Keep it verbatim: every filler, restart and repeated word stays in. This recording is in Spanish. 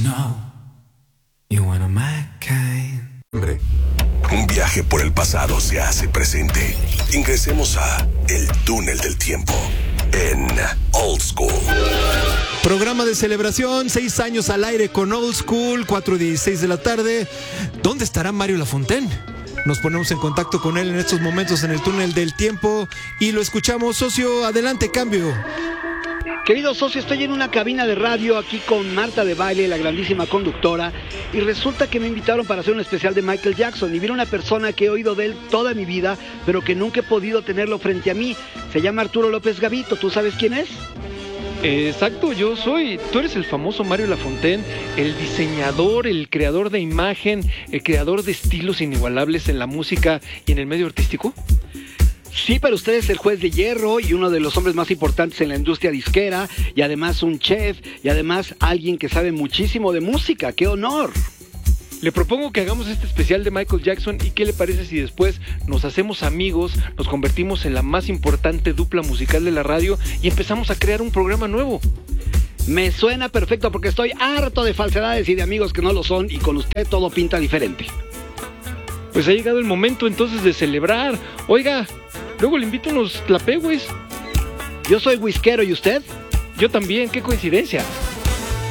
know you wanna my kind. Hombre, un viaje por el pasado se hace presente. Ingresemos a El Túnel del Tiempo en Old School. Programa de celebración, seis años al aire con Old School, cuatro dieciséis de la tarde. ¿Dónde estará Mario Lafontaine? Nos ponemos en contacto con él en estos momentos en el Túnel del Tiempo y lo escuchamos. Socio, adelante, cambio. Querido socio, estoy en una cabina de radio aquí con Marta de Baile, la grandísima conductora, y resulta que me invitaron para hacer un especial de Michael Jackson y viene una persona que he oído de él toda mi vida, pero que nunca he podido tenerlo frente a mí. Se llama Arturo López Gavito. ¿Tú sabes quién es? Exacto, yo soy. Tú eres el famoso Mario Lafontaine, el diseñador, el creador de imagen, el creador de estilos inigualables en la música y en el medio artístico. Sí, pero usted es el juez de hierro y uno de los hombres más importantes en la industria disquera, y además un chef, y además alguien que sabe muchísimo de música. ¡Qué honor! Le propongo que hagamos este especial de Michael Jackson, y ¿qué le parece si después nos hacemos amigos, nos convertimos en la más importante dupla musical de la radio y empezamos a crear un programa nuevo? Me suena perfecto porque estoy harto de falsedades y de amigos que no lo son, y con usted todo pinta diferente. Pues ha llegado el momento entonces de celebrar. Oiga, luego le invito unos tlapehües. Yo soy whiskero, ¿y usted? Yo también, qué coincidencia.